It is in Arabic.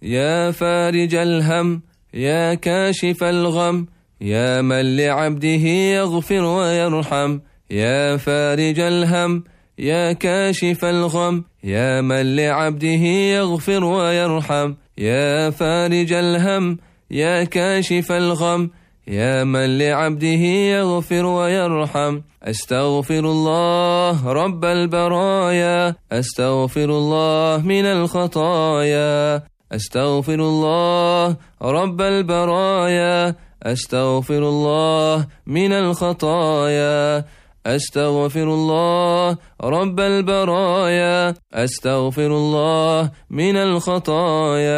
يا فارج الهم يا كاشف الغم يا من لعبده يغفر ويرحم يا فارج الهم يا كاشف الغم يا من لعبده يغفر ويرحم يا فارج الهم يا كاشف الغم يا من لعبده يغفر ويرحم أستغفر الله رب البرايا أستغفر الله من الخطايا أستغفر الله رب البرايا أستغفر الله من الخطايا أستغفر الله رب البرايا أستغفر الله من الخطايا